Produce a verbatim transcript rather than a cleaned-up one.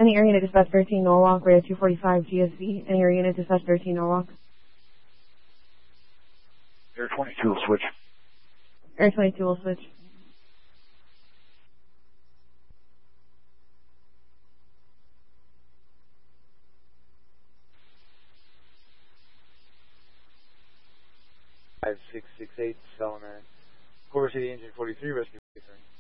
Any area unit dispatch thirteen Norwalk, radar two forty-five G S V. Any area unit dispatch thirteen Norwalk. Air twenty-two will switch. Air twenty-two will switch. five six six eight, Solomon. Culver City Engine forty-three, rescue forty-three.